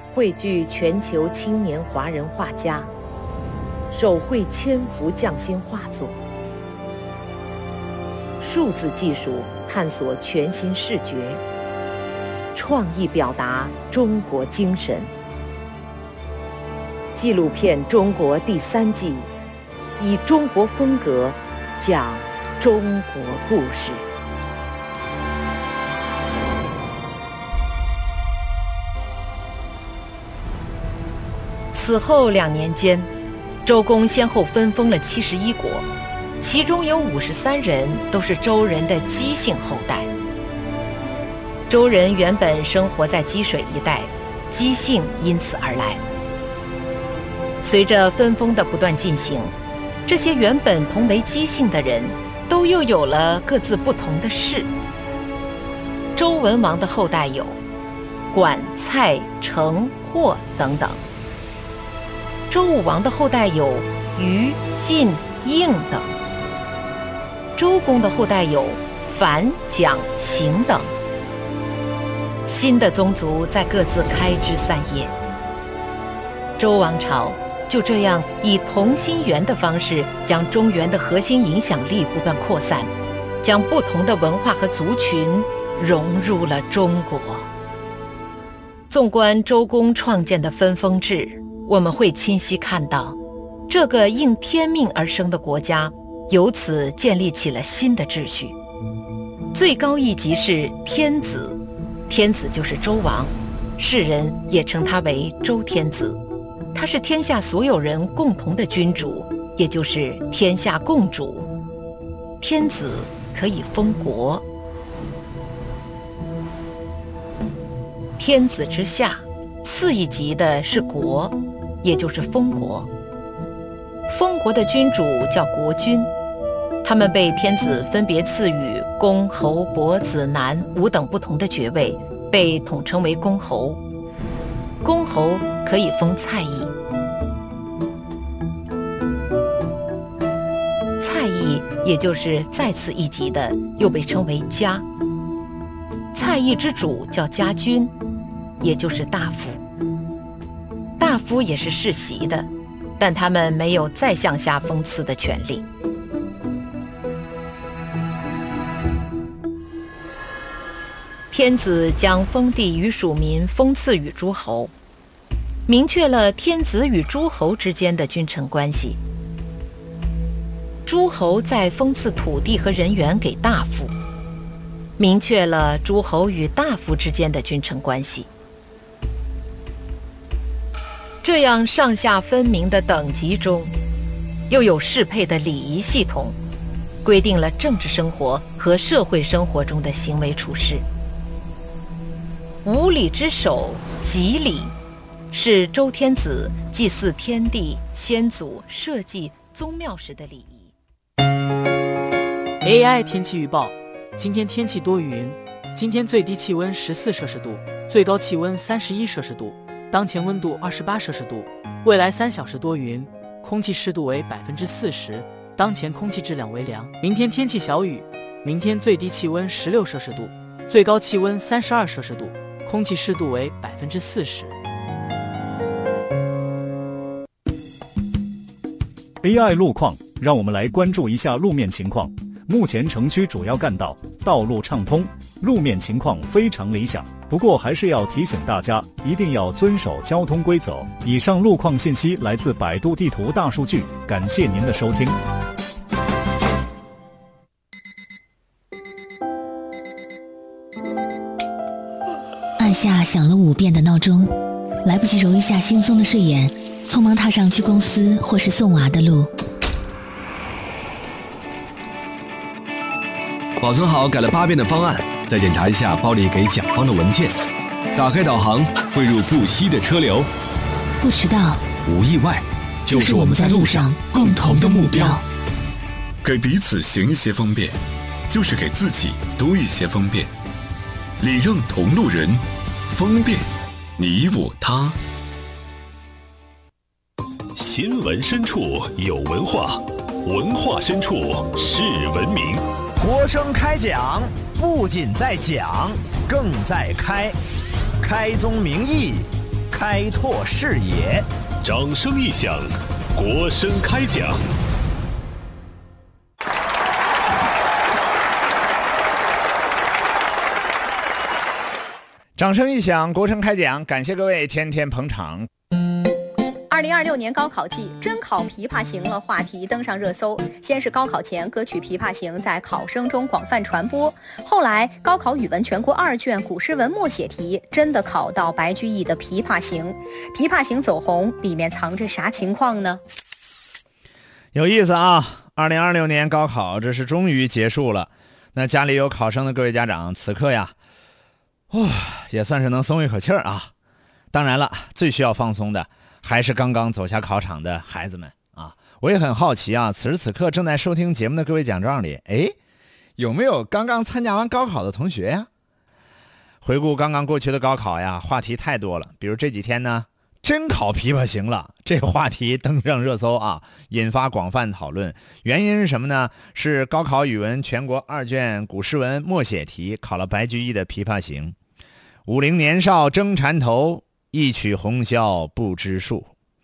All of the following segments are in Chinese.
汇聚全球青年华人画家，手绘千幅匠心画作。数字技术探索全新视觉，创意表达中国精神。纪录片《中国》第3季，以中国风格讲中国故事。此后2年间，周公先后分封了71国，其中有53人都是周人的姬姓后代。周人原本生活在积水一带，姬姓因此而来。随着分封的不断进行，这些原本同为姬姓的人都又有了各自不同的氏。周文王的后代有管、蔡、成、霍等等。周武王的后代有虞、晋、应等。周公的后代有樊、蒋、邢等。新的宗族在各自开枝散叶。周王朝就这样以同心圆的方式，将中原的核心影响力不断扩散，将不同的文化和族群融入了中国。纵观周公创建的分封制，我们会清晰看到，这个应天命而生的国家由此建立起了新的秩序。最高一级是天子，天子就是周王，世人也称他为周天子。他是天下所有人共同的君主，也就是天下共主。天子可以封国。天子之下，次一级的是国，也就是封国。封国的君主叫国君，他们被天子分别赐予公、侯、伯、子、男5等不同的爵位，被统称为公侯。公侯可以封蔡邑。蔡邑也就是再次一级的，又被称为家。蔡邑之主叫家君，也就是大夫。大夫也是世袭的，但他们没有再向下封赐的权利。天子将封地与属民封赐予诸侯，明确了天子与诸侯之间的君臣关系。诸侯再封赐土地和人员给大夫，明确了诸侯与大夫之间的君臣关系。这样上下分明的等级中，又有适配的礼仪系统，规定了政治生活和社会生活中的行为处事。五礼之首，吉礼，是周天子祭祀天地、先祖、社稷、宗庙时的礼仪。 AI 天气预报：今天天气多云，今天最低气温14摄氏度，最高气温31摄氏度，当前温度28摄氏度。未来3小时多云，空气湿度为40%，当前空气质量为良。明天天气小雨，明天最低气温16摄氏度，最高气温32摄氏度，空气湿度为40%。 AI 路况，让我们来关注一下路面情况。目前城区主要干道道路畅通，路面情况非常理想。不过还是要提醒大家，一定要遵守交通规则。以上路况信息来自百度地图大数据，感谢您的收听。 按下响了5遍的闹钟，来不及揉一下惺忪的睡眼，匆忙踏上去公司或是送娃的路。 保存好改了8遍的方案，再检查一下包里给甲方的文件。打开导航，汇入不息的车流。 不迟到， 无意外，就是我们在路上共同的目标。 给彼此行一些方便，就是给自己多一些方便。礼让同路人，方便你我他。 新闻深处有文化，文化深处是文明。 国声开讲，不仅在讲，更在开。开宗明义， 开拓视野。 掌声一响，国声开讲。 掌声一响，国声开讲，感谢各位天天捧场。 2026年高考季，真考琵琶行了话题登上热搜。先是高考前歌曲《琵琶行》在考生中广泛传播，后来高考语文全国2卷古诗文默写题真的考到白居易的《琵琶行》。《琵琶行》走红，里面藏着啥情况呢？ 有意思啊！2026年高考这是终于结束了。那家里有考生的各位家长，此刻呀，也算是能松一口气儿啊。当然了，最需要放松的还是刚刚走下考场的孩子们啊！我也很好奇啊，此时此刻正在收听节目的各位奖状里，有没有刚刚参加完高考的同学呀？回顾刚刚过去的高考呀，话题太多了。比如这几天呢，真考琵琶行了，这个话题登上热搜啊，引发广泛讨论。原因是什么呢？是高考语文全国2卷古诗文默写题考了白居易的《琵琶行》。50年少争缠头，一曲红绡不知数，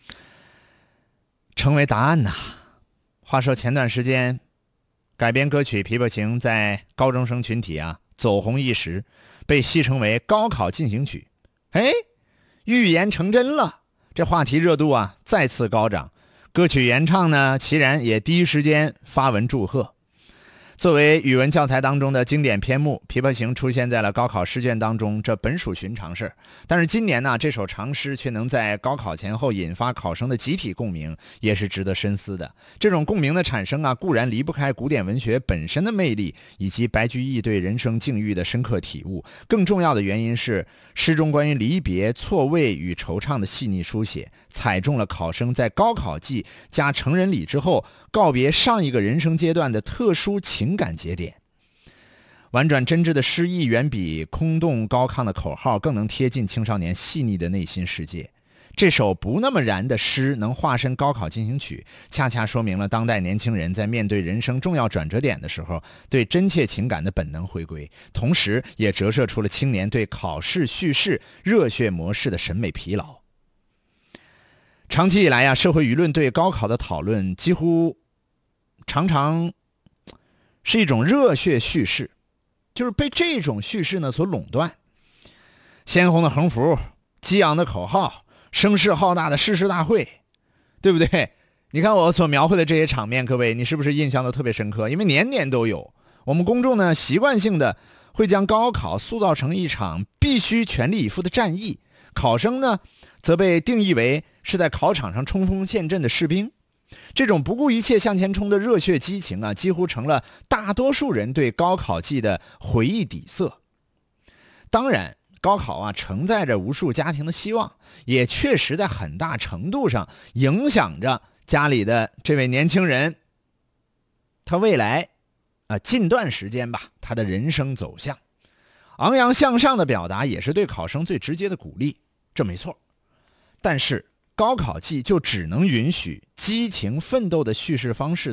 成为答案呐。话说前段时间改编歌曲《琵琶行》在高中生群体走红一时，被戏称为高考进行曲。预言成真了，这话题热度再次高涨。歌曲原唱呢，齐然也第一时间发文祝贺。作为语文教材当中的经典篇目，《琵琶行》出现在了高考试卷当中，这本属寻常事。但是今年呢，这首长诗却能在高考前后引发考生的集体共鸣，也是值得深思的。这种共鸣的产生固然离不开古典文学本身的魅力，以及白居易对人生境遇的深刻体悟。更重要的原因是，诗中关于离别、错位与惆怅的细腻书写，踩中了考生在高考季加成人礼之后告别上一个人生阶段的特殊情感节点。婉转真挚的诗意远比空洞高亢的口号更能贴近青少年细腻的内心世界。这首不那么燃的诗能化身高考进行曲，恰恰说明了当代年轻人在面对人生重要转折点的时候对真切情感的本能回归，同时也折射出了青年对考试叙事热血模式的审美疲劳。长期以来社会舆论对高考的讨论几乎常常是一种热血叙事，就是被这种叙事呢所垄断。鲜红的横幅，激昂的口号，声势浩大的誓师大会，对不对？你看我所描绘的这些场面，各位你是不是印象都特别深刻？因为年年都有，我们公众呢习惯性的会将高考塑造成一场必须全力以赴的战役，考生呢则被定义为是在考场上冲锋陷阵的士兵。这种不顾一切向前冲的热血激情几乎成了大多数人对高考季的回忆底色。当然高考承载着无数家庭的希望，也确实在很大程度上影响着家里的这位年轻人他未来近段时间他的人生走向。昂扬向上的表达也是对考生最直接的鼓励，这没错。但是高考季就只能允许激情奋斗的叙事方式